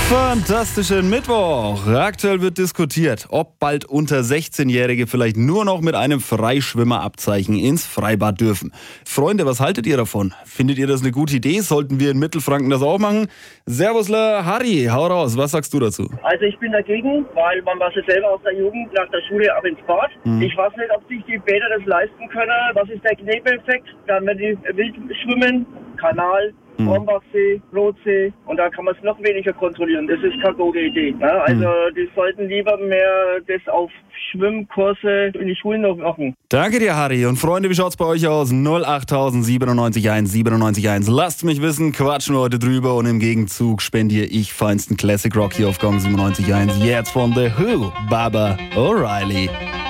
Fantastischen Mittwoch. Aktuell wird diskutiert, ob bald unter 16-Jährige vielleicht nur noch mit einem Freischwimmerabzeichen ins Freibad dürfen. Freunde, was haltet ihr davon? Findet ihr das eine gute Idee? Sollten wir in Mittelfranken das auch machen? Servusler Harry, hau raus, was sagst du dazu? Also ich bin dagegen, weil man war ja selber aus der Jugend nach der Schule ab ins Bad. Ich weiß nicht, ob sich die Bäder das leisten können. Was ist der Nebeneffekt? Dann wenn die wild schwimmen, Kanal, Hornbachsee, Rotsee, und da kann man es noch weniger kontrollieren. Das ist keine gute Idee. Ne? Also die sollten lieber mehr das auf Schwimmkurse in die Schulen noch machen. Danke dir, Harry. Und Freunde, wie schaut's bei euch aus? 08000 97 1. Lasst mich wissen, quatschen wir heute drüber und im Gegenzug spendiere ich feinsten Classic Rock hier auf Gong 97.1. Jetzt von The Who, Baba O'Reilly.